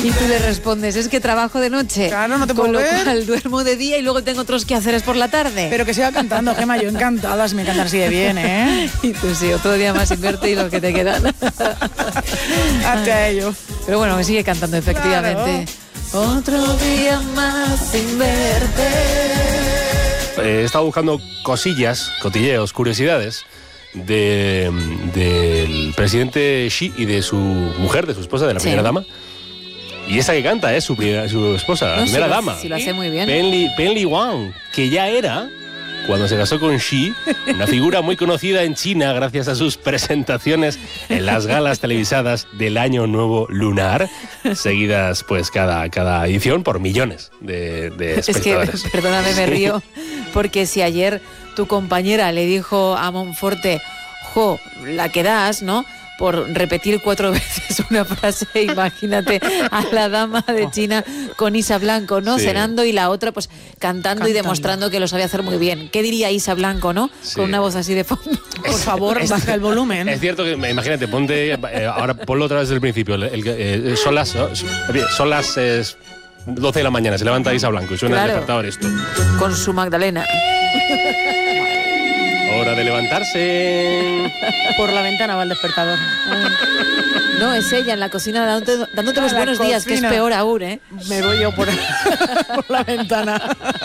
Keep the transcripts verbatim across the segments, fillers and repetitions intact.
Y tú le respondes, es que trabajo de noche. Claro, no te puedo Con lo ver. cual duermo de día y luego tengo otros quehaceres por la tarde. Pero que siga cantando, Gemma, yo encantada, si me cantan así de bien, ¿eh? Y tú sí, otro día más sin verte y los que te quedan. Hazte a ello. Pero bueno, me sigue cantando, efectivamente. Claro. Otro día más sin verte. Eh, he estado buscando cosillas, cotilleos, curiosidades de, del presidente Xi y de su mujer, de su esposa, de la Sí. primera dama. Y esa que canta es su, primera- su esposa, la No, primera si lo- dama. si lo hace muy bien. Pen Li, Pen Li Wang, que ya era, cuando se casó con Xi, una figura muy conocida en China gracias a sus presentaciones en las galas televisadas del Año Nuevo Lunar, seguidas pues cada, cada edición por millones de, de Es que, espectadores. perdóname, me Sí. río, porque si ayer tu compañera le dijo a Monforte, jo, la que das, ¿no?, por repetir cuatro veces una frase, imagínate a la dama de China con Isa Blanco, ¿no?, Sí. cenando, y la otra pues cantando, Cantando. y demostrando que lo sabía hacer muy bien. ¿Qué diría Isa Blanco, no?, Sí. con una voz así de fondo. Por favor, baja el volumen. Es cierto que, imagínate, ponte, eh, ahora ponlo otra vez desde el principio. El- el- eh, son las, son las eh, doce de la mañana, se levanta Isa Blanco y suena Claro. el despertador esto. Con su Magdalena. Hora de levantarse. Por la ventana va el despertador. No, es ella en la cocina dándote, dándote los A la buenos días, que es cocina. peor aún, ¿eh? Me voy yo por, por la ventana.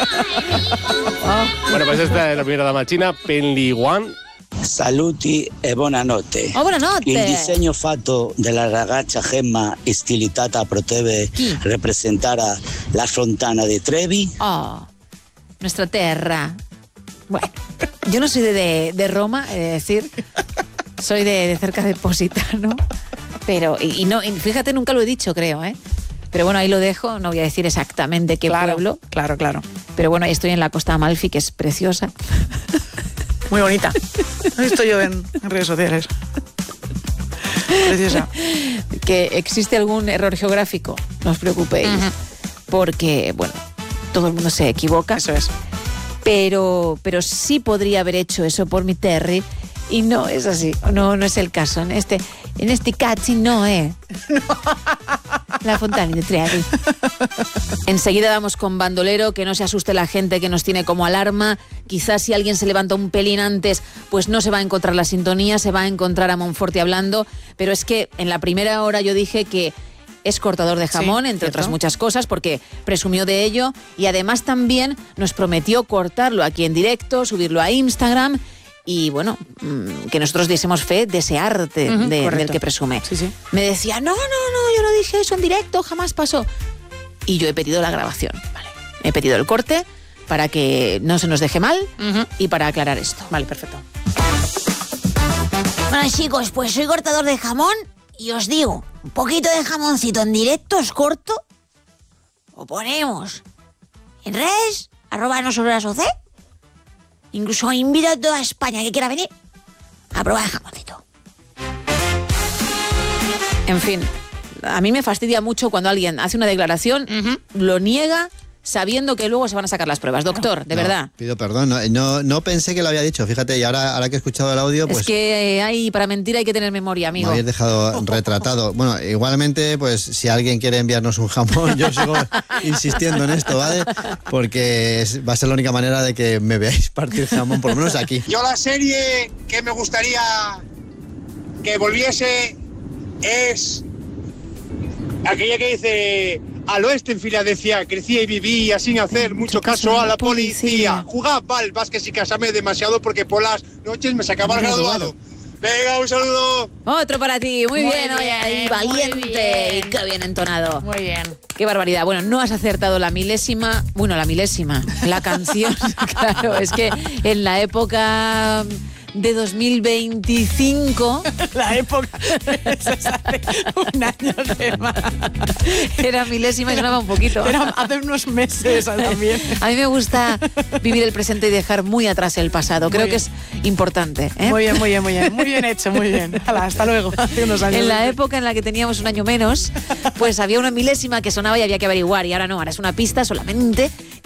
Bueno, pues esta es la primera dama china, Pen Li Wang. Saluti e buonanotte. Oh, buonanotte. Il disegno fatto dalla ragazza Gemma stilitata potrebbe rappresentare la fontana di Trevi. Oh, nuestra tierra. Bueno, yo no soy de, de, de Roma, he de decir. Soy de, de cerca de Positano. Pero, y, y no, y fíjate, nunca lo he dicho, creo, ¿eh? Pero bueno, ahí lo dejo, no voy a decir exactamente qué Claro, pueblo. claro, claro. Pero bueno, ahí estoy en la Costa Amalfi, que es preciosa. Muy bonita. Lo he visto yo en, en redes sociales. Preciosa. Que existe algún error geográfico, no os preocupéis. Ujú. Porque, bueno, todo el mundo se equivoca. Eso es. Pero, pero sí podría haber hecho eso por mi Terry, y no es así, no, no es el caso. En este, en este cachi no es. La Fontana de Trevi. Enseguida vamos con Bandolero, que no se asuste la gente que nos tiene como alarma. Quizás si alguien se levanta un pelín antes, pues no se va a encontrar la sintonía, se va a encontrar a Monforte hablando. Pero es que en la primera hora yo dije que es cortador de jamón, Sí, entre cierto. otras muchas cosas, porque presumió de ello, y además también nos prometió cortarlo aquí en directo, subirlo a Instagram, y bueno, mmm, que nosotros diésemos fe de ese arte Ujú, de- correcto. del que presume. Sí, sí. Me decía, no, no, no, yo no dije eso en directo, jamás pasó. Y yo he pedido la grabación. Vale. He pedido el corte para que no se nos deje mal Ujú. y para aclarar esto. Vale, perfecto. Bueno, chicos, pues soy cortador de jamón y os digo, un poquito de jamoncito en directo os corto, o ponemos en redes, arroba no sobre las O C, incluso invito a toda España que quiera venir a probar el jamoncito. En fin, a mí me fastidia mucho cuando alguien hace una declaración, lo niega, sabiendo que luego se van a sacar las pruebas. Doctor, de No, verdad. Pido perdón, no, no, no pensé que lo había dicho, fíjate, y ahora, ahora que he escuchado el audio, pues Es que hay, para mentir hay que tener memoria, me amigo. habéis dejado retratado. Bueno, igualmente, pues si alguien quiere enviarnos un jamón, yo sigo insistiendo en esto, ¿vale? Porque es- va a ser la única manera de que me veáis partir jamón, por lo menos aquí. Yo la serie que me gustaría que volviese es aquella que dice al oeste en Filadelfia, crecía y vivía sin hacer mucho caso a la policía. Jugaba al básquet y casarme demasiado porque por las noches me sacaba el graduado. Venga, un saludo. Otro para ti, muy, Muy bien, oye, bien, ahí, muy valiente, bien. y qué bien entonado. Muy bien. Qué barbaridad. Bueno, no has acertado la milésima, bueno, la milésima, la canción, claro, es que en la época de dos mil veinticinco La época. Eso es hace un año de más. era milésima y sonaba un poquito. Era hace unos meses también. A mí me gusta vivir el presente y dejar muy atrás el pasado. Creo Muy que es importante, ¿eh? Muy bien, muy bien, muy bien. Muy bien hecho, muy bien. Hala, hasta luego. Hace unos años. En la época en la que teníamos un año menos, pues había una milésima que sonaba y había que averiguar, y ahora no, ahora es una pista solamente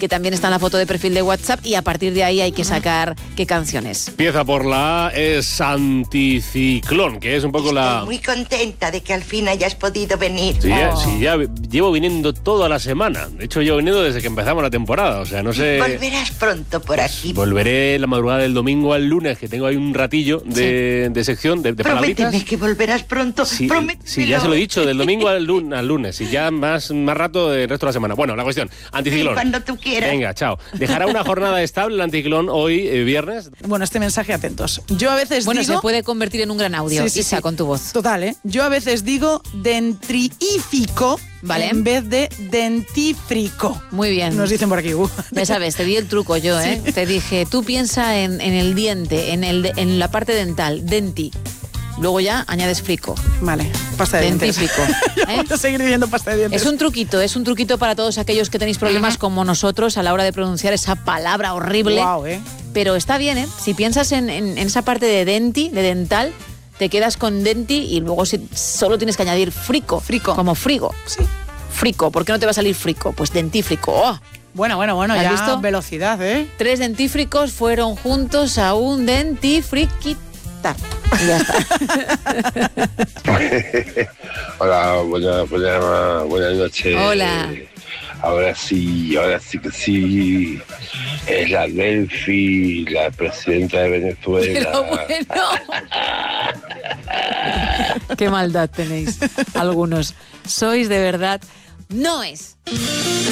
que también está en la foto de perfil de WhatsApp, y a partir de ahí hay que sacar qué canciones. Empieza por la A, es Anticiclón, que es un poco Estoy la... muy contenta de que al fin hayas podido venir. Sí, ya, Oh. sí, ya llevo viniendo toda la semana. De hecho, llevo viniendo desde que empezamos la temporada. O sea, no sé... Volverás pronto por aquí. Volveré la madrugada del domingo al lunes, que tengo ahí un ratillo de, de sección, de, de palabritas. Prométeme que volverás pronto. Sí, Prométemelo. sí, ya se lo he dicho, del domingo al lunes, al lunes y ya más, más rato el resto de la semana. Bueno, la cuestión, anticiclón. Cuando tú quieras. Venga, chao. ¿Dejará una jornada estable el anticiclón hoy, eh, viernes? Bueno, este mensaje, atentos. Yo a veces Bueno, digo... se puede convertir en un gran audio, Sí, sí, Isa, sí. con tu voz. Total, ¿eh? Yo a veces digo dentrífico Vale. en vez de dentífrico. Muy bien. Nos dicen por aquí. Uh. Ya sabes, te di el truco yo, ¿eh? Te dije, tú piensa en, en el diente, en, el, de- en la parte dental, denti. Luego ya añades frico. Vale, pasta de dientes. Dentífrico. ¿eh? Voy a seguir diciendo pasta de dientes. Es un truquito, es un truquito para todos aquellos que tenéis problemas como nosotros a la hora de pronunciar esa palabra horrible. Guau, ¿eh? Pero está bien, ¿eh? Si piensas en, en- en esa parte de denti, de dental, te quedas con denti y luego si, solo tienes que añadir frico. Frico. Como frigo. Sí. Frico. ¿Por qué no te va a salir frico? Pues dentífrico. ¡Oh! Bueno, bueno, bueno, ¿Has ya visto? velocidad, ¿eh? Tres dentífricos fueron juntos a un dentifriquita. Y ya está. Hola, buenas, buenas, buenas noches. Hola. Ahora sí, ahora sí que sí. Es la Delphi, la presidenta de Venezuela. Pero bueno. Qué maldad tenéis algunos. Sois de verdad. No es.